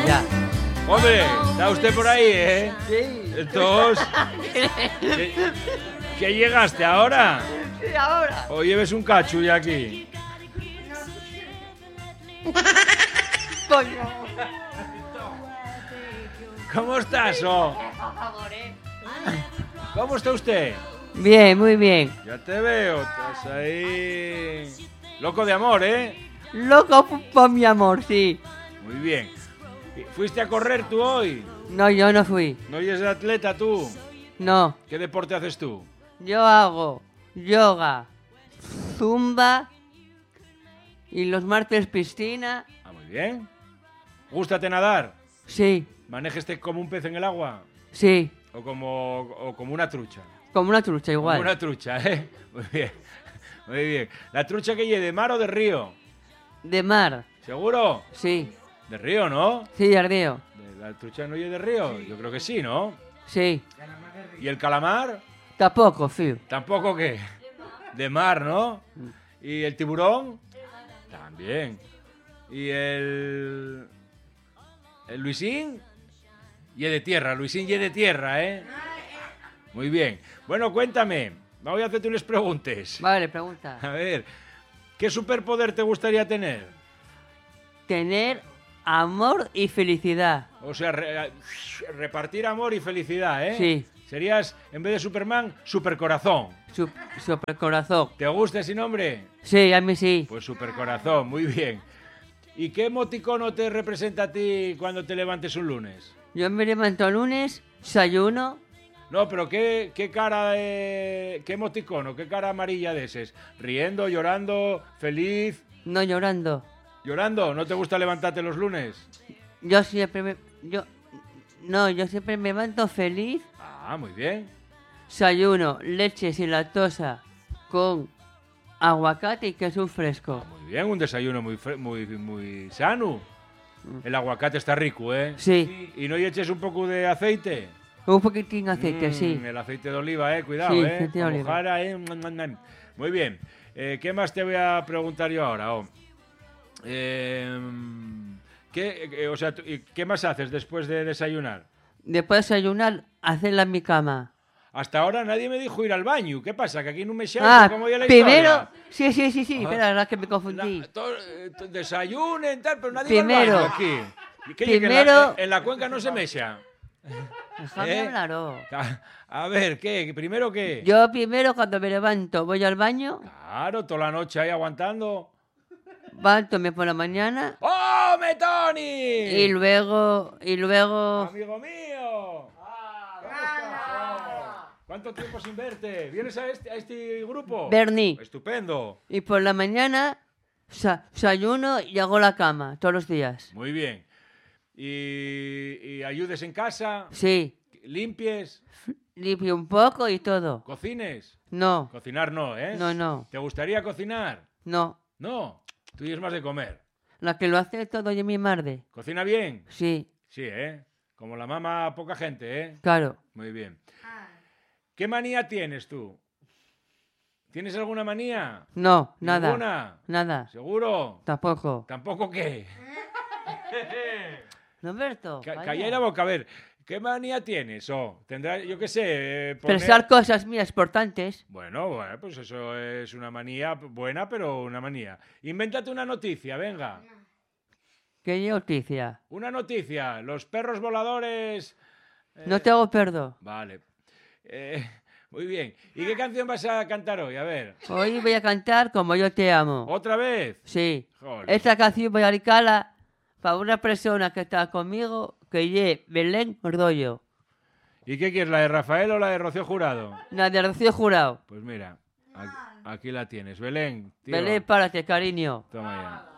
Ya. Hombre, está usted por ahí, ¿eh? Sí. Entonces, ¿qué llegaste ahora? Sí, ahora. ¿O lleves un cachu ya aquí? Coño. ¿Cómo estás, oh? ¿Cómo está usted? Bien, muy bien. Ya te veo, estás ahí... Loco de amor, ¿eh? Loco por mi amor, sí. Muy bien. ¿Fuiste a correr tú hoy? No, yo no fui. ¿No eres atleta tú? No. ¿Qué deporte haces tú? Yo hago yoga, zumba y los martes piscina. Ah, muy bien. ¿Gústate nadar? Sí, ¿Manéjate como un pez en el agua? sí. ¿O como una trucha? Como una trucha igual. Como una trucha, ¿eh? Muy bien. Muy bien. ¿La trucha que lleve de mar o de río? De mar. ¿Seguro? Sí. De río, ¿no? Sí, de río. ¿La trucha no lleve de río? Yo creo que sí, ¿no? Sí. ¿Y el calamar? Tampoco, fío. ¿Tampoco qué? De mar, ¿no? ¿Y el tiburón? También. ¿Y el Luisín? Y de tierra, Luisín y de tierra, ¿eh? Muy bien. Bueno, cuéntame. Voy a hacerte unas preguntas. Vale, pregunta. A ver, ¿qué superpoder te gustaría tener? Tener amor y felicidad. O sea, repartir amor y felicidad, ¿eh? Sí. Serías, en vez de Superman, Supercorazón. Supercorazón. ¿Te gusta ese nombre? Sí, a mí sí. Pues Supercorazón, muy bien. ¿Y qué emoticono te representa a ti cuando te levantes un lunes? Yo me levanto el lunes, desayuno. No, pero ¿qué cara qué emoticono, qué cara amarilla de ese? ¿Riendo, llorando, feliz? No llorando. ¿Llorando? ¿No te gusta levantarte los lunes? Yo siempre me... Yo siempre me levanto feliz. Ah, muy bien. Desayuno, leche sin lactosa con aguacate y queso fresco. Muy bien, un desayuno muy sano. El aguacate está rico, ¿eh? Sí. ¿Y no y eches un poco de aceite? Un poquitín de aceite, sí. El aceite de oliva, cuidado, Sí, ¿eh? aceite de oliva. Mojar ahí. Muy bien. ¿Qué más te voy a preguntar yo ahora? ¿Qué más haces después de desayunar? Después de desayunar, hacerla en mi cama. Hasta ahora nadie me dijo ir al baño. ¿Qué pasa? ¿Que aquí no me Ah, como ya la primero... historia? Sí. Espera, la verdad que me confundí. Desayunen, tal, pero nadie Primero. va al baño aquí. ¿Y qué, Primero- en la cuenca no se mecha? Déjame hablar, oh. A ver, ¿qué? ¿Primero qué? Yo primero cuando me levanto voy al baño, Claro, toda la noche ahí aguantando. levanto por la mañana ¡Oh, Tony! y luego... ¡Amigo mío! ¿Cómo estás? ¿Cuánto tiempo sin verte? ¿Vienes a este grupo? Bernie. Estupendo. Y por la mañana desayuno y hago la cama todos los días. Muy bien. ¿Y ayudes en casa? Sí, ¿Limpies? limpio un poco y todo. ¿Cocines? No, Cocinar no, ¿eh? no. ¿Te gustaría cocinar? No. No. Tú eres más de comer. La que lo hace todo es mi madre. ¿Cocina bien? Sí, Sí, ¿eh? Como la mamá, poca gente, ¿eh? claro. Muy bien. ¿Qué manía tienes tú? ¿Tienes alguna manía? No, nada. ¿Ninguna? Nada. ¿Seguro? Tampoco. ¿Tampoco qué? Roberto, Calla la boca, a ver. ¿Qué manía tienes? Tendrá, yo qué sé, pensar cosas mías importantes. Bueno, pues eso es una manía buena, pero una manía. Invéntate una noticia, venga. ¿Qué noticia? Una noticia. Los perros voladores... No tengo perdo. Vale. Muy bien. ¿Y qué canción vas a cantar hoy? A ver. Hoy voy a cantar Como yo te amo. ¿Otra vez? Sí. Joder. Esta canción voy a dedicarla para una persona que está conmigo, que es Belén Ordollo. ¿Y qué quieres, la de Rafael o la de Rocío Jurado? La de Rocío Jurado. Pues mira, aquí la tienes. Belén, tío. Belén, párate, cariño. Toma ya.